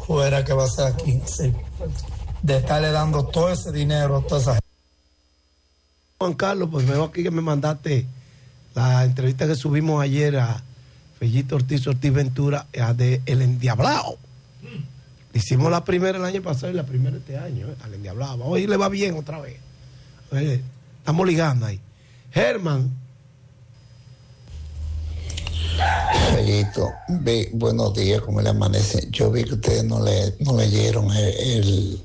fuera que va a ser aquí, sí. De estarle dando todo ese dinero a toda esa gente. Juan Carlos, pues veo aquí que me mandaste la entrevista que subimos ayer a Fellito Ortiz Ventura de El Endiablado. Hicimos la primera el año pasado y la primera este año, al Endiablado. Hoy le va bien otra vez. Estamos ligando ahí. Germán. Fellito, buenos días, ¿cómo le amanece? Yo vi que ustedes no leyeron el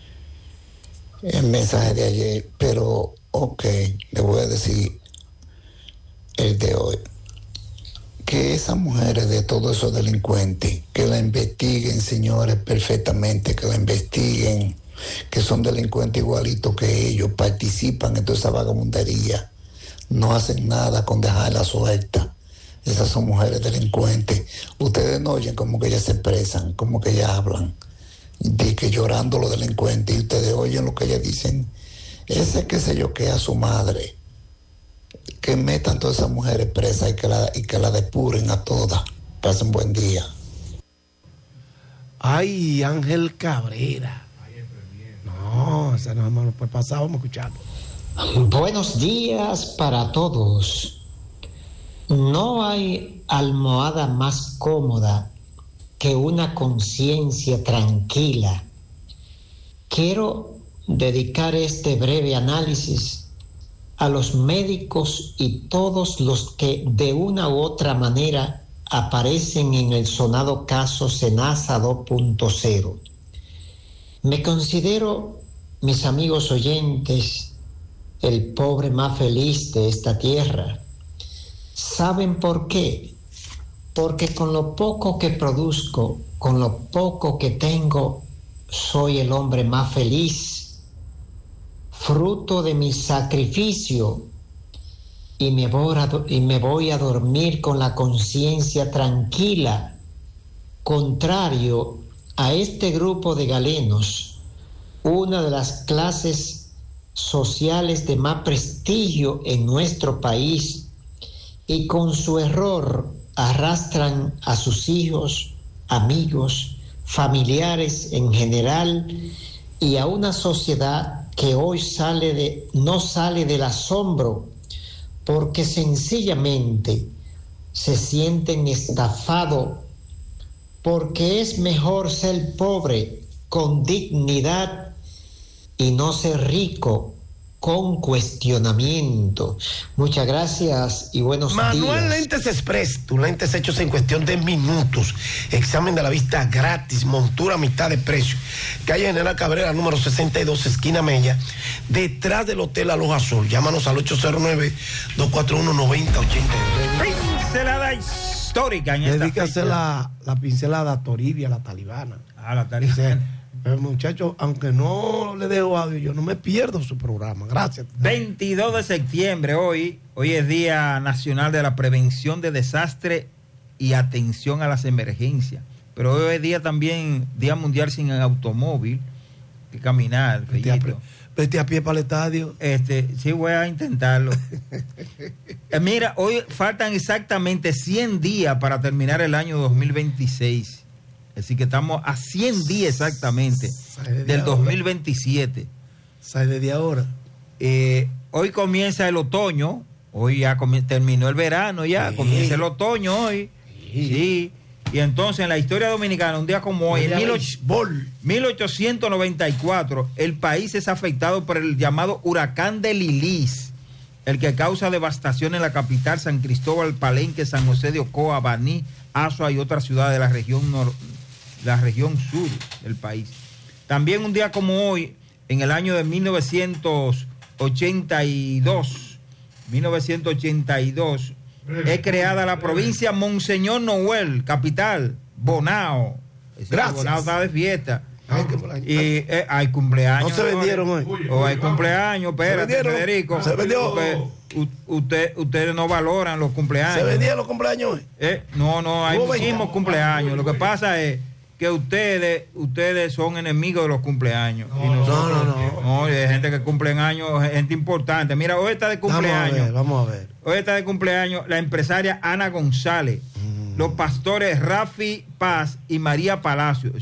mensaje de ayer, pero ok, le voy a decir el de hoy. Que esas mujeres de todos esos delincuentes, que la investiguen, señores, perfectamente, que la investiguen, que son delincuentes igualitos que ellos, participan en toda esa vagabundería, no hacen nada con dejarla suelta. Esas son mujeres delincuentes. Ustedes no oyen como que ellas se expresan, como que ellas hablan, de que llorando los delincuentes, y ustedes oyen lo que ellas dicen. Ese qué sé yo qué a su madre, que metan todas esas mujeres presas y que la depuren a todas. Pasen buen día. Ay, Ángel Cabrera. No, esa no nos puede pasar, vamos a escucharlo. Buenos días para todos. No hay almohada más cómoda que una conciencia tranquila. Quiero dedicar este breve análisis a los médicos y todos los que de una u otra manera aparecen en el sonado caso Senasa 2.0. Me considero, mis amigos oyentes, el pobre más feliz de esta tierra. ¿Saben por qué? Porque con lo poco que produzco, con lo poco que tengo, soy el hombre más feliz, fruto de mi sacrificio, y me voy a dormir con la conciencia tranquila, contrario a este grupo de galenos, una de las clases sociales de más prestigio en nuestro país, y con su error arrastran a sus hijos, amigos, familiares en general, y a una sociedad que hoy no sale del asombro, porque sencillamente se sienten estafados, porque es mejor ser pobre con dignidad y no ser rico con cuestionamiento. Muchas gracias y buenos días. Manuel Lentes Express, tus lentes hechos en cuestión de minutos. Examen de la vista gratis, montura a mitad de precio. Calle General Cabrera, número 62, esquina Mella, detrás del Hotel Aloha Azul. Llámanos al 809-241-9080. Pincelada histórica en esta Dedícase fecha. la pincelada a Toribia, la talibana. La talibana. El muchacho, aunque no le dejo audio, yo no me pierdo su programa. Gracias. 22 de septiembre, hoy es Día Nacional de la Prevención de Desastre y Atención a las Emergencias. Pero hoy es día también, Día Mundial sin automóvil, que caminar. Vete a pie para el estadio. Sí, voy a intentarlo. Mira, hoy faltan exactamente 100 días para terminar el año 2026. Así que estamos a 100 días exactamente del 2027. ¿Sabes desde ahora? Hoy comienza el otoño. Hoy ya terminó el verano, ya comienza el otoño hoy. Sí. Y entonces en la historia dominicana, un día como hoy, en 1894, el país es afectado por el llamado huracán de Lilis, el que causa devastación en la capital, San Cristóbal, Palenque, San José de Ocoa, Baní, Azua y otras ciudades de la región sur del país. También un día como hoy, en el año de 1982, es creada la provincia Monseñor Noel, capital, Bonao. Gracias. Bonao está de fiesta. Y hay cumpleaños. No se vendieron hoy. O hay cumpleaños, espérate, Federico. Se vendió. Ustedes no valoran los cumpleaños. ¿Se vendían los cumpleaños hoy? No, hay muchísimos cumpleaños. Lo que pasa es que ustedes son enemigos de los cumpleaños. No, hay gente que cumplen años, gente importante. Mira, hoy está de cumpleaños. Vamos a ver. Hoy está de cumpleaños la empresaria Ana González, los pastores Rafi Paz y María Palacio.